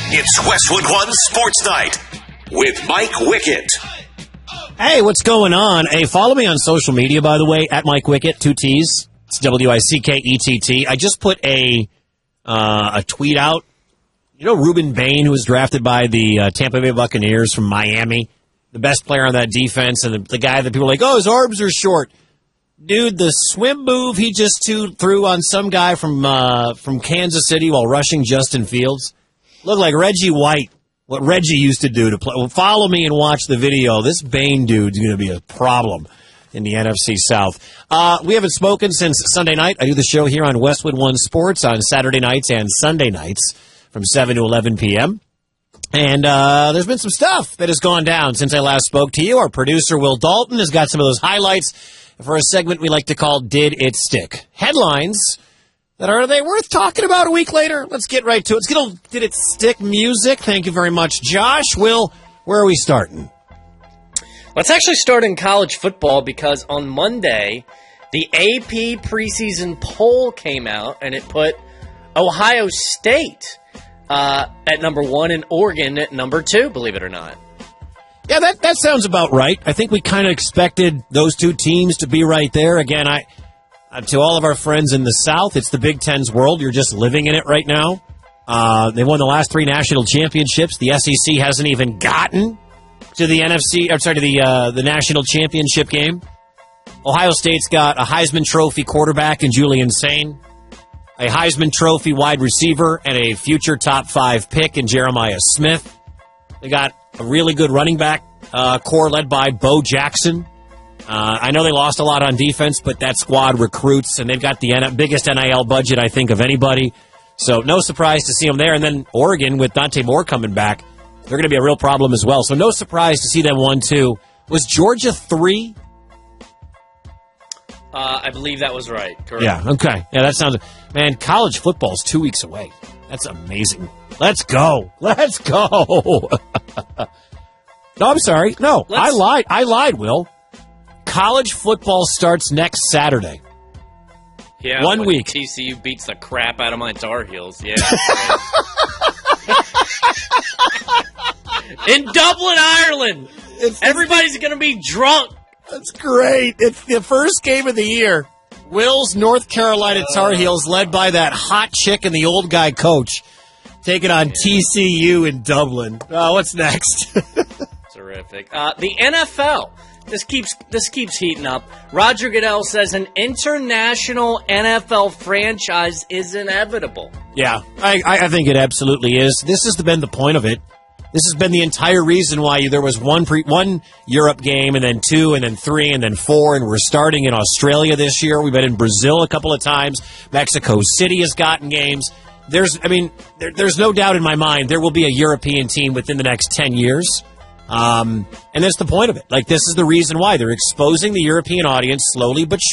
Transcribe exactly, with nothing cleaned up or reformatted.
It's Westwood One Sports Night with Mike Wickett. Hey, what's going on? Hey, follow me on social media, by the way, at Mike Wickett, two T's. It's W I C K E T T. I just put a uh, a tweet out. You know Ruben Bain, who was drafted by the uh, Tampa Bay Buccaneers from Miami, the best player on that defense, and the, the guy that people are like, oh, his arms are short. Dude, the swim move he just two, threw on some guy from uh, from Kansas City while rushing Justin Fields looked like Reggie White, what Reggie used to do to play. Well, follow me and watch the video. This Bain dude's going to be a problem in the N F C South. Uh, we haven't spoken since Sunday night. I do the show here on Westwood One Sports on Saturday nights and Sunday nights from seven to eleven p.m. And uh, there's been some stuff that has gone down since I last spoke to you. Our producer, Will Dalton, has got some of those highlights for a segment we like to call Did It Stick? Headlines that are they worth talking about a week later? Let's get right to it. Let's get a Did It Stick music. Thank you very much, Josh. Will, where are we starting? Let's actually start in college football because on Monday, the A P preseason poll came out and it put Ohio State uh, at number one and Oregon at number two, believe it or not. Yeah, that, that sounds about right. I think we kind of expected those two teams to be right there. Again, I uh, to all of our friends in the South, it's the Big Ten's world. You're just living in it right now. Uh, they won the last three national championships. The S E C hasn't even gotten to the N F C, or sorry, to the uh, the national championship game. Ohio State's got a Heisman Trophy quarterback in Julian Sain, a Heisman Trophy wide receiver, and a future top five pick in Jeremiah Smith. They got a really good running back uh, core led by Bo Jackson. Uh, I know they lost a lot on defense, but that squad recruits, and they've got the N- biggest N I L budget, I think, of anybody. So no surprise to see them there. And then Oregon, with Dante Moore coming back, they're going to be a real problem as well. So no surprise to see them one, two. Was Georgia three? Uh, I believe that was right. Correct. Yeah, okay. Yeah, that sounds... Man, college football's two weeks away. That's amazing. Let's go. Let's go. No, I'm sorry. No, Let's... I lied. I lied, Will. College football starts next Saturday. Yeah, one week. T C U beats the crap out of my Tar Heels. Yeah. In Dublin, Ireland. It's, Everybody's going to be drunk. That's great. It's the first game of the year. Will's North Carolina Tar Heels, led by that hot chick and the old guy coach, taking on T C U in Dublin. Uh, what's next? Terrific. Uh, the N F L. This keeps this keeps heating up. Roger Goodell says an international N F L franchise is inevitable. Yeah, I, I think it absolutely is. This has been the point of it. This has been the entire reason why there was one pre, one Europe game, and then two, and then three, and then four, and we're starting in Australia this year. We've been in Brazil a couple of times. Mexico City has gotten games. There's, I mean, there, there's no doubt in my mind there will be a European team within the next ten years. Um, and that's the point of it. Like, this is the reason why they're exposing the European audience slowly but surely.